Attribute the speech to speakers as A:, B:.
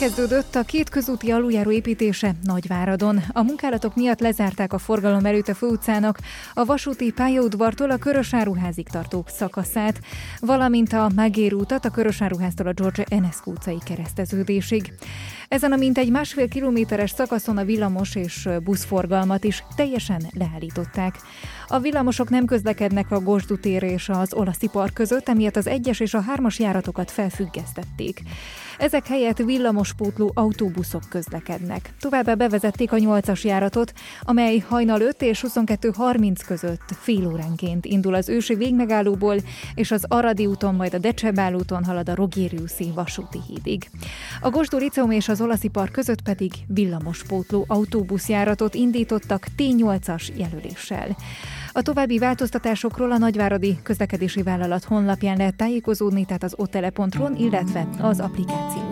A: Megkezdődött a két közúti aluljáró építése Nagyváradon. A munkálatok miatt lezárták a forgalom előtt a főutcának a vasúti pályaudvartól a Körösáruházig tartó szakaszát, valamint a Mágér útat a Körösáruháztól a George Enescu utcai kereszteződésig. Ezen a mintegy 1,5 kilométeres szakaszon a villamos és buszforgalmat is teljesen leállították. A villamosok nem közlekednek a Gosdú tér és az Olaszipar között, emiatt az 1-es és a 3-as járatokat felfüggesztették. Ezek helyett villamospótló autóbuszok közlekednek. Továbbá bevezették a 8-as járatot, amely hajnal 5 és 22:30 között fél óránként indul az Ősi végmegállóból, és az Aradi úton, majd a Decsebál úton halad a Rogériuszi vasúti hídig. A Gosdú Liceum és az Olaszipar között pedig villamospótló autóbuszjáratot indítottak T8-as jelöléssel. A további változtatásokról a nagyváradi közlekedési vállalat honlapján lehet tájékozódni, tehát az otele.hu-n, illetve az applikáció